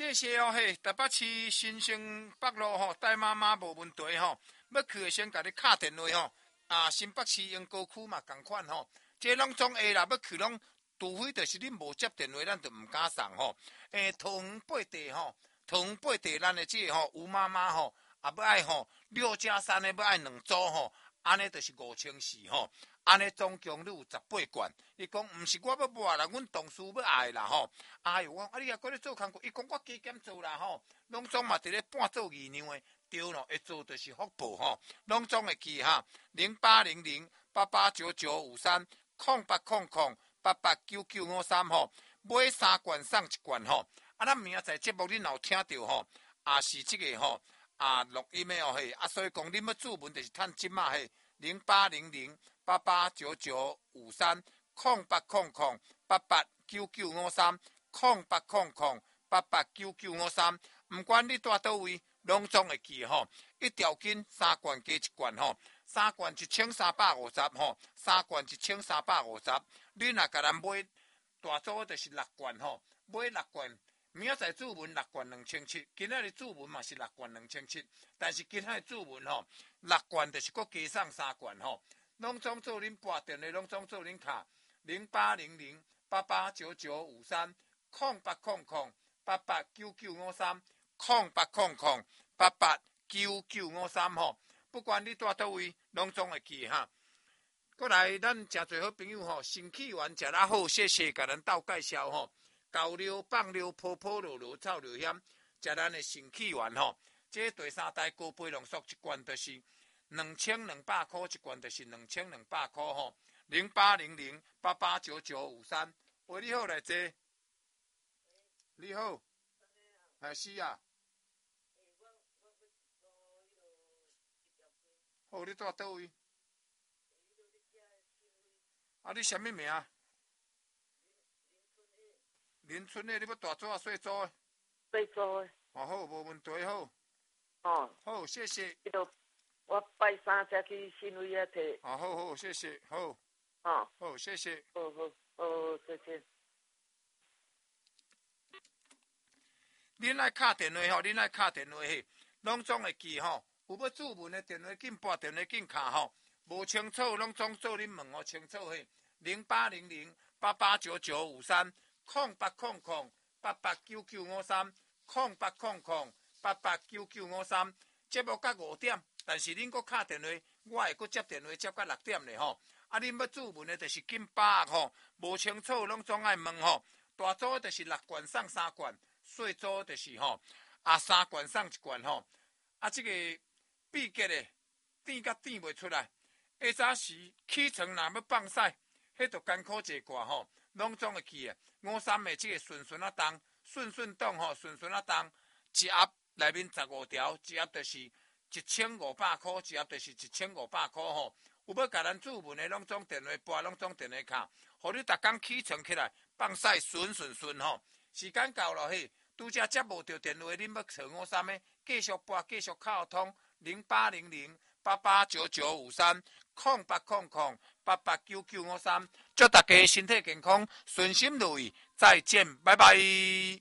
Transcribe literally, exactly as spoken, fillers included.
谢谢哦，嘿，台北市新生北路吼，带妈妈无问题吼，要去的先甲你敲电话吼。啊，新北市英歌区嘛共款吼，这拢总会啦，要去拢，除非就是恁无接电话，咱就毋敢送吼。诶，桃园八地吼，桃园八地咱的这个吼，吴妈妈吼，也要爱吼六加三的要爱两组吼，安尼就是五千四吼。安尼总共你有十八罐，伊讲毋是我要抹啦，阮同事要爱啦吼。哎呦，我啊你也搁咧做工课，伊讲我加减做啦吼，拢总嘛伫咧半做二娘的，对咯，会做就是福报吼，拢总会记哈，零八零零八八九九五三空八空空八八九九五三吼，买三罐送一罐吼。啊，咱明仔载节目恁若有听到吼，啊是即个吼啊录音的哦嘿，啊所以讲恁要注文就是趁即马嘿，零八零零八八九九五三空八空空八八九九五三空八空空八八九九五三，唔管你住倒位，拢总会记吼。一条筋三罐加一罐吼，三罐一千三百五十吼，三罐一千三百五十。你若甲咱买大组就是六罐吼，买六罐。明仔载注文六罐两千七，今仔日注文嘛是六罐两千七，但是今仔日注文吼六罐就是搁加送三罐吼，拢总做恁拨电话，拢总做恁卡零八零零八八九九五三空八空空八八九九五三空八空空八八九九五三吼，不管你住倒位，拢总会记哈。过来，咱诚侪好朋友吼，新起源食得好，谢谢甲咱斗介绍吼。高溜、放溜、坡坡路路、草流险，食咱的新起源吼。这第三代高杯浓缩一罐就是两千两百块，一罐就是两千两百块吼。零八零零八八九九五三，喂，你好来坐。你好，哎是啊。好，你住倒位？啊，你什么名？林村的，你要大组啊，小组的？ 小组的。 哦好，无问题好。 哦。 好，谢谢。 我拜三才去新威啊摕。 哦，好好，谢谢，好。 哦。 好，谢谢。 好好好，谢谢。 恁爱敲电话吼，恁爱敲电话嘿，拢总会记吼。有要注文的电话紧拨电话紧敲吼，无清楚拢总做恁问哦清楚嘿。零八零零八八九九五三空八空空八八九九五三空八空空八八九九五三。节目到五点，但是恁搁敲电话，我会搁接电话接到六点嘞吼。啊，恁要注文的就是紧把握吼，无清楚拢总爱问吼。大组就是六罐送三罐，小组就是吼啊三罐送一罐吼。啊，这个秘诀的甜甲甜袂出来，下早时起床若要放屎。迄就艰苦一寡吼，拢总会记啊。五三的即个顺顺啊动，顺顺动吼，顺顺啊动，一盒内面十五条，一盒就是一千五百块，一盒就是一千五百块吼。有要甲咱注文的，拢总电话拨，拢总电话卡，互你逐工起床起来放屎顺顺顺吼。时间到了嘿，拄则接无着电话，恁要找五三的，继续拨，继续敲通零八零零八八九九五三空八空空。八八九九五三，祝大家身体健康，顺心如意，再见，拜拜。